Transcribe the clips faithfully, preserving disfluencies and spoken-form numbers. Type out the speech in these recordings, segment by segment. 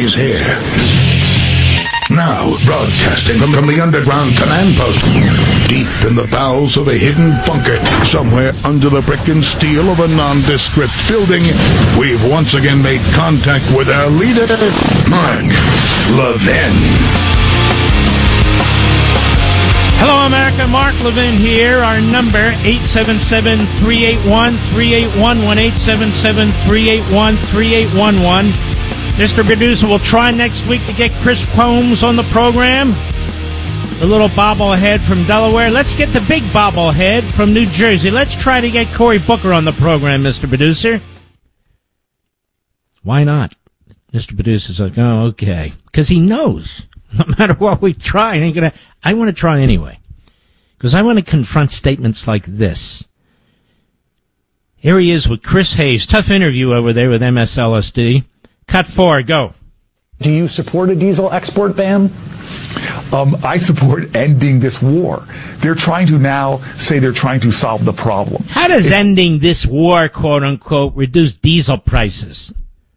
He's here. Now, broadcasting from, from the underground command post, deep in the bowels of a hidden bunker, somewhere under the brick and steel of a nondescript building, we've once again made contact with our leader, Mark Levin. Hello, America. Mark Levin here. Our number, eight seven seven, three eight one, three eight one one, eight seven seven, three eight one, three eight one one. Mister Producer will try next week to get Chris Combs on the program. The little bobblehead from Delaware. Let's get the big bobblehead from New Jersey. Let's try to get Cory Booker on the program, Mister Producer. Why not? Mister Producer's like, oh, okay. Because he knows. No matter what we try, I ain't gonna. I want to try anyway, because I want to confront statements like this. Here he is with Chris Hayes. Tough interview over there with M S L S D. Cut four, go. Do you support a diesel export ban? Um, I support ending this war. They're trying to now say they're trying to solve the problem. How does it, ending this war, quote unquote, reduce diesel prices?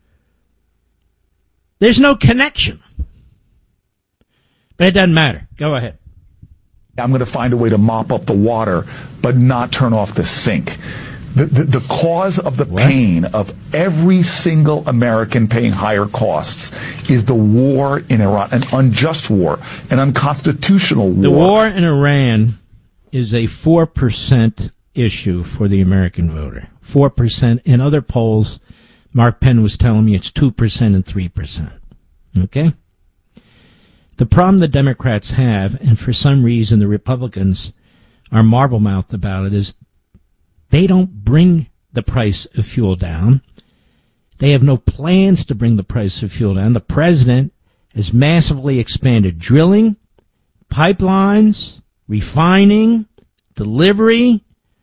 There's no connection. But it doesn't matter. Go ahead. I'm going to find a way to mop up the water, but not turn off the sink. The, the, the cause of the what? pain of every single American paying higher costs is the war in Iran, an unjust war, an unconstitutional war. The war in Iran is a four percent issue for the American voter. four percent. In other polls, Mark Penn was telling me it's two percent and three percent. Okay? The problem the Democrats have, and for some reason the Republicans are marble-mouthed about it, is they don't bring the price of fuel down. They have no plans to bring the price of fuel down. The president has massively expanded drilling, pipelines, refining, delivery.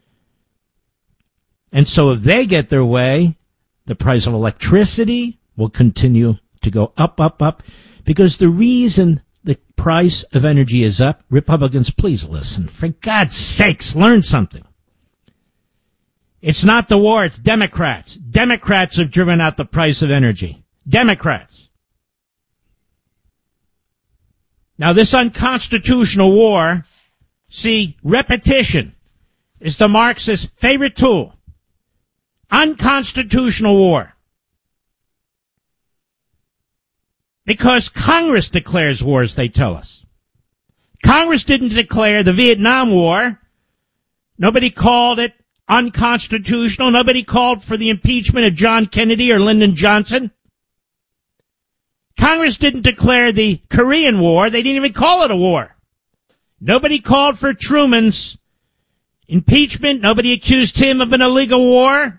And so if they get their way, the price of electricity will continue to go up, up, up. Because the reason the price of energy is up, Republicans, please listen. For God's sakes, learn something. It's not the war, it's Democrats. Democrats have driven out the price of energy. Democrats. Now, this unconstitutional war, see, repetition is the Marxist favorite tool. Unconstitutional war. Because Congress declares wars, they tell us. Congress didn't declare the Vietnam War. Nobody called it unconstitutional. Nobody called for the impeachment of John Kennedy or Lyndon Johnson. Congress didn't declare the Korean War. They didn't even call it a war. Nobody called for Truman's impeachment. Nobody accused him of an illegal war.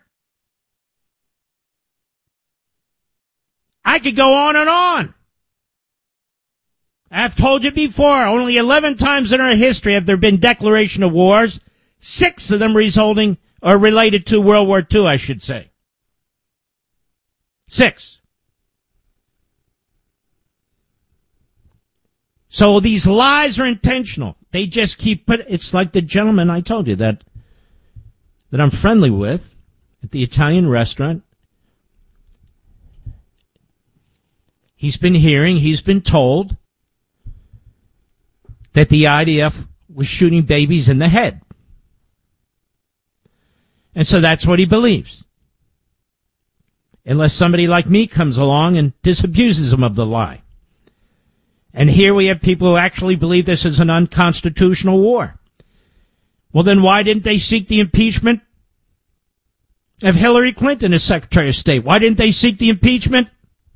I could go on and on. I've told you before, only eleven times in our history have there been declaration of wars, six of them resulting or related to World War Two, I should say. Six. So these lies are intentional. They just keep put. It's like the gentleman I told you that that I'm friendly with at the Italian restaurant. He's been hearing, he's been told that the I D F was shooting babies in the head. And so that's what he believes. Unless somebody like me comes along and disabuses him of the lie. And here we have people who actually believe this is an unconstitutional war. Well, then why didn't they seek the impeachment of Hillary Clinton as Secretary of State? Why didn't they seek the impeachment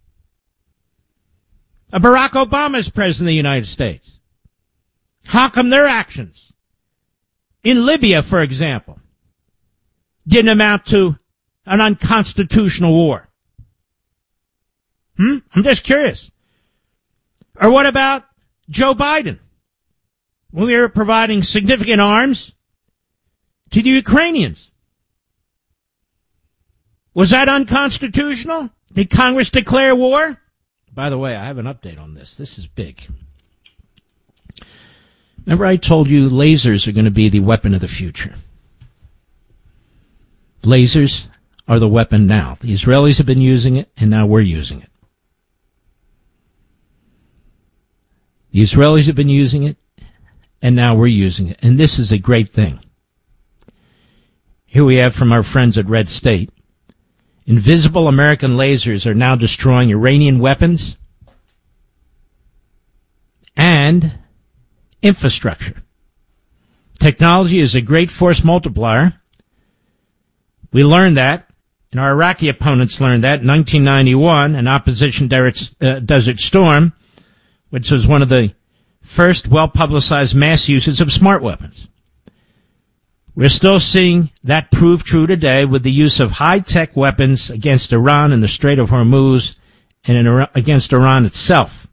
of Barack Obama as President of the United States? How come their actions in Libya, for example, didn't amount to an unconstitutional war? Hmm? I'm just curious. Or what about Joe Biden? When we were providing significant arms to the Ukrainians. Was that unconstitutional? Did Congress declare war? By the way, I have an update on this. This is big. Remember I told you lasers are going to be the weapon of the future. Lasers are the weapon now. The Israelis have been using it, and now we're using it. The Israelis have been using it, and now we're using it. And this is a great thing. Here we have from our friends at Red State. Invisible American lasers are now destroying Iranian weapons and infrastructure. Technology is a great force multiplier. We learned that, and our Iraqi opponents learned that in nineteen ninety-one, in Operation Desert Storm, which was one of the first well-publicized mass uses of smart weapons. We're still seeing that prove true today with the use of high-tech weapons against Iran in the Strait of Hormuz and in Iran, against Iran itself.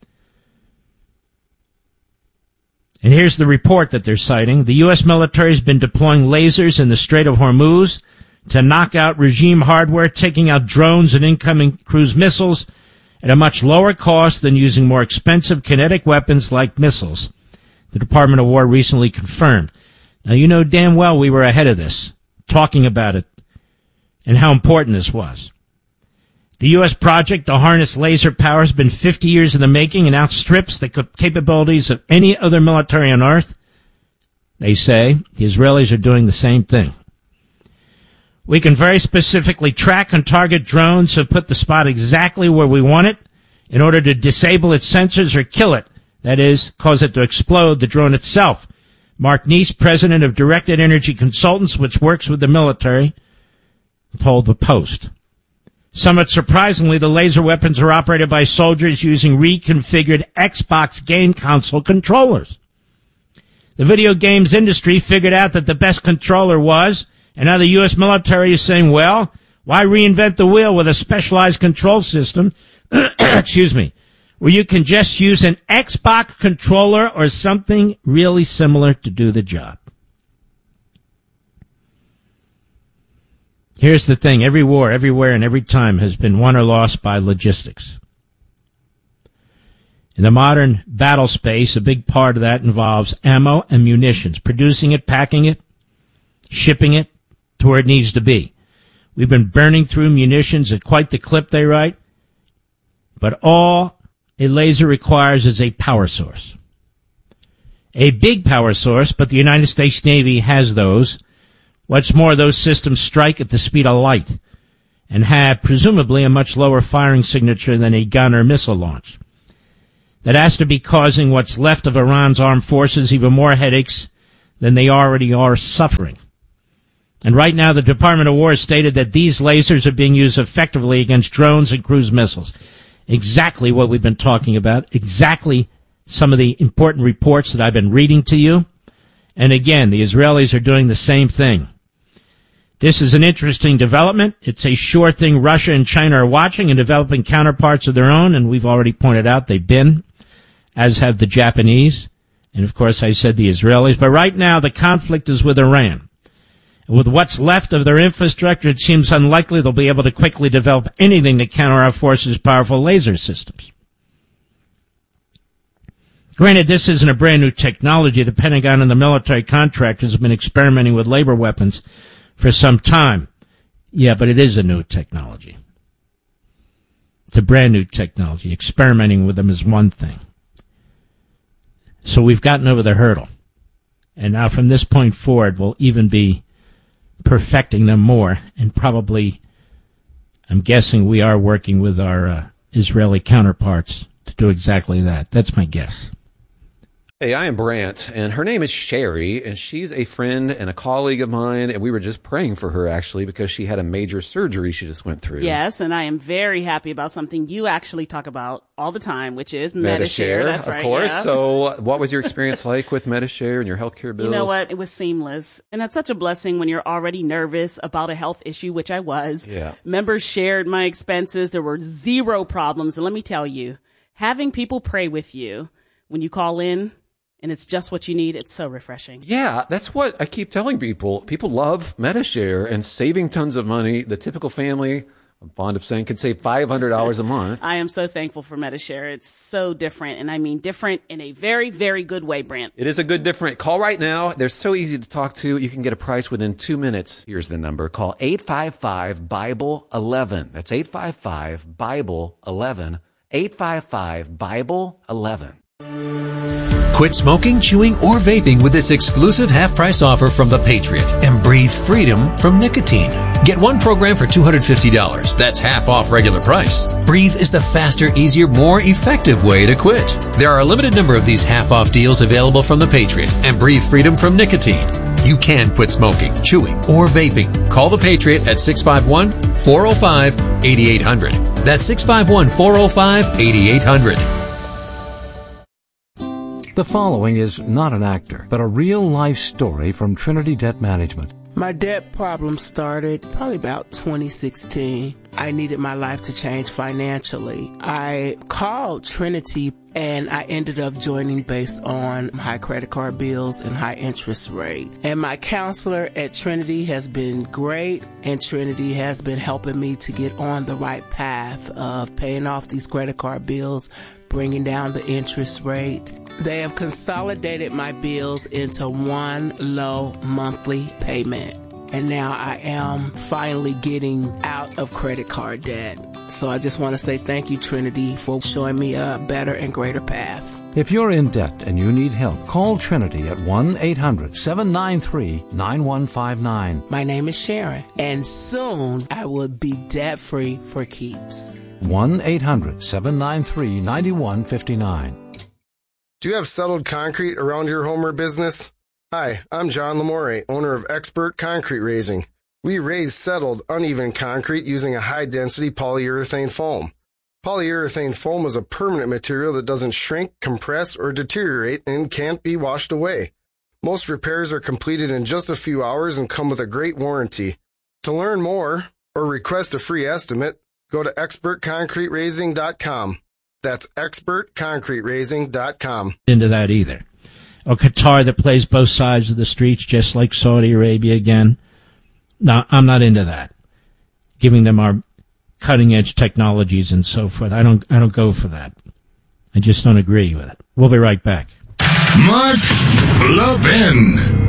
And here's the report that they're citing. The U S military has been deploying lasers in the Strait of Hormuz to knock out regime hardware, taking out drones and incoming cruise missiles at a much lower cost than using more expensive kinetic weapons like missiles, the Department of War recently confirmed. Now, you know damn well we were ahead of this, talking about it, and how important this was. The U S project to harness laser power has been fifty years in the making and outstrips the capabilities of any other military on Earth. They say the Israelis are doing the same thing. We can very specifically track and target drones and put the spot exactly where we want it in order to disable its sensors or kill it, that is, cause it to explode, the drone itself. Mark Neese, president of Directed Energy Consultants, which works with the military, told the Post. Somewhat surprisingly, the laser weapons are operated by soldiers using reconfigured Xbox game console controllers. The video games industry figured out that the best controller was, and now the U S military is saying, well, why reinvent the wheel with a specialized control system, excuse me, where you can just use an Xbox controller or something really similar to do the job. Here's the thing. Every war, everywhere, and every time has been won or lost by logistics. In the modern battle space, a big part of that involves ammo and munitions, producing it, packing it, shipping it to where it needs to be. We've been burning through munitions at quite the clip, they write, but all a laser requires is a power source. A big power source, but the United States Navy has those. What's more, those systems strike at the speed of light and have presumably a much lower firing signature than a gun or missile launch. That has to be causing what's left of Iran's armed forces even more headaches than they already are suffering. And right now, the Department of War has stated that these lasers are being used effectively against drones and cruise missiles. Exactly what we've been talking about. Exactly some of the important reports that I've been reading to you. And again, the Israelis are doing the same thing. This is an interesting development. It's a sure thing Russia and China are watching and developing counterparts of their own, and we've already pointed out they've been, as have the Japanese, and of course I said the Israelis. But right now the conflict is with Iran. With what's left of their infrastructure, it seems unlikely they'll be able to quickly develop anything to counter our forces' powerful laser systems. Granted, this isn't a brand new technology. The Pentagon and the military contractors have been experimenting with labor weapons for some time. Yeah, but it is a new technology. It's a brand new technology. Experimenting with them is one thing. So we've gotten over the hurdle. And now from this point forward, we'll even be perfecting them more. And probably, I'm guessing we are working with our uh, Israeli counterparts to do exactly that. That's my guess. Hey, I am Brant, and her name is Sherry, and she's a friend and a colleague of mine, and we were just praying for her, actually, because she had a major surgery she just went through. Yes, and I am very happy about something you actually talk about all the time, which is Medi-Share. That's of right, course. yeah. So what was your experience like with Medi-Share and your healthcare bills? You know what? It was seamless. And that's such a blessing when you're already nervous about a health issue, which I was. Yeah. Members shared my expenses. There were zero problems. And let me tell you, having people pray with you when you call in, and it's just what you need, it's so refreshing. Yeah, that's what I keep telling people. People love Medi-Share and saving tons of money. The typical family, I'm fond of saying, can save five hundred dollars a month. I am so thankful for Medi-Share. It's so different, and I mean different in a very, very good way, Brant. It is a good different. Call right now. They're so easy to talk to. You can get a price within two minutes. Here's the number. Call eight five five, Bible eleven. That's eight five five, Bible eleven. eight five five, Bible eleven. Quit smoking, chewing, or vaping with this exclusive half-price offer from The Patriot and breathe freedom from nicotine. Get one program for two hundred fifty dollars. That's half off regular price. Breathe is the faster, easier, more effective way to quit. There are a limited number of these half-off deals available from The Patriot and breathe freedom from nicotine. You can quit smoking, chewing, or vaping. Call The Patriot at six five one, four oh five, eight eight hundred. That's six five one, four oh five, eight eight hundred. The following is not an actor, but a real-life story from Trinity Debt Management. My debt problem started probably about twenty sixteen. I needed my life to change financially. I called Trinity and I ended up joining based on high credit card bills and high interest rate. And my counselor at Trinity has been great, and Trinity has been helping me to get on the right path of paying off these credit card bills, bringing down the interest rate. They have consolidated my bills into one low monthly payment. And now I am finally getting out of credit card debt. So I just want to say thank you, Trinity, for showing me a better and greater path. If you're in debt and you need help, call Trinity at one eight hundred, seven nine three, nine one five nine. My name is Sharon, and soon I will be debt-free for keeps. one eight hundred, seven nine three, nine one five nine. Do you have settled concrete around your home or business? Hi, I'm John Lamore, owner of Expert Concrete Raising. We raise settled, uneven concrete using a high-density polyurethane foam. Polyurethane foam is a permanent material that doesn't shrink, compress, or deteriorate and can't be washed away. Most repairs are completed in just a few hours and come with a great warranty. To learn more or request a free estimate, go to expert concrete raising dot com. That's expert concrete raising dot com. Into that either. Or Qatar that plays both sides of the streets, just like Saudi Arabia again. No, I'm not into that. Giving them our cutting edge technologies and so forth. I don't, I don't go for that. I just don't agree with it. We'll be right back. Mark Levin.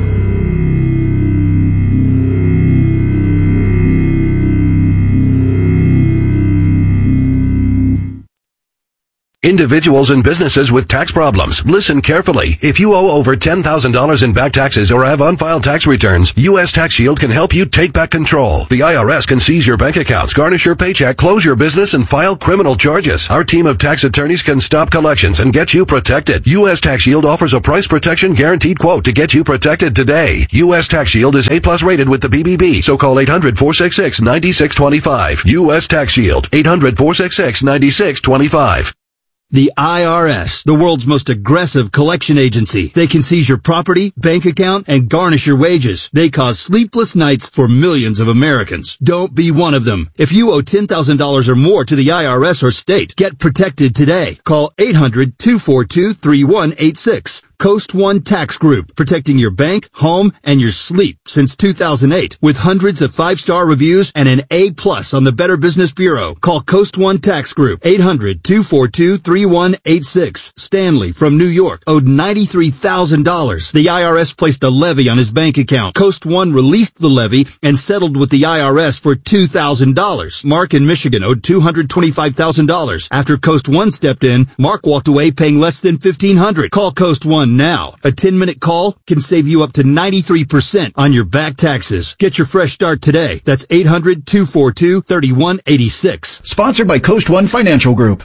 Individuals and businesses with tax problems. Listen carefully. If you owe over ten thousand dollars in back taxes or have unfiled tax returns, U S Tax Shield can help you take back control. The I R S can seize your bank accounts, garnish your paycheck, close your business, and file criminal charges. Our team of tax attorneys can stop collections and get you protected. U S Tax Shield offers a price protection guaranteed quote to get you protected today. U S Tax Shield is A plus rated with the B B B, so call eight hundred, four six six, nine six two five. U S Tax Shield, eight hundred, four six six, nine six two five. The I R S, the world's most aggressive collection agency. They can seize your property, bank account, and garnish your wages. They cause sleepless nights for millions of Americans. Don't be one of them. If you owe ten thousand dollars or more to the I R S or state, get protected today. Call eight hundred, two four two, three one eight six. Coast One Tax Group, protecting your bank, home, and your sleep since two thousand eight. With hundreds of five-star reviews and an A plus on the Better Business Bureau. Call Coast One Tax Group, eight hundred, two four two, three one eight six. Stanley from New York owed ninety-three thousand dollars. The I R S placed a levy on his bank account. Coast One released the levy and settled with the I R S for two thousand dollars. Mark in Michigan owed two hundred twenty-five thousand dollars. After Coast One stepped in, Mark walked away paying less than fifteen hundred dollars. Call Coast One now. A ten-minute call can save you up to ninety-three percent on your back taxes. Get your fresh start today. That's eight hundred, two four two, three one eight six. Sponsored by Coast One Financial Group.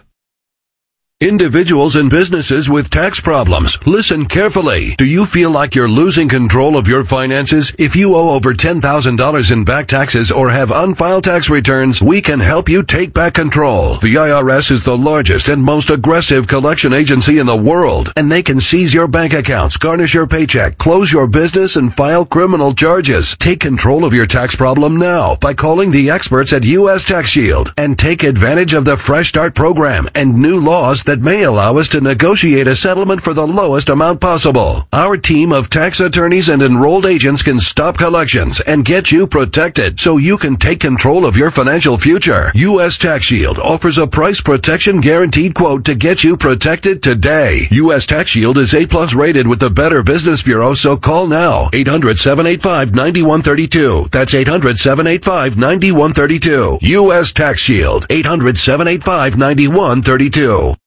Individuals and businesses with tax problems. Listen carefully. Do you feel like you're losing control of your finances? If you owe over ten thousand dollars in back taxes or have unfiled tax returns, we can help you take back control. The I R S is the largest and most aggressive collection agency in the world, and they can seize your bank accounts, garnish your paycheck, close your business, and file criminal charges. Take control of your tax problem now by calling the experts at U S Tax Shield and take advantage of the Fresh Start program and new laws that may allow us to negotiate a settlement for the lowest amount possible. Our team of tax attorneys and enrolled agents can stop collections and get you protected so you can take control of your financial future. U S Tax Shield offers a price protection guaranteed quote to get you protected today. U S Tax Shield is A plus rated with the Better Business Bureau, so call now. eight hundred, seven eight five, nine one three two. That's eight hundred, seven eight five, nine one three two. U S Tax Shield, eight hundred, seven eight five, nine one three two.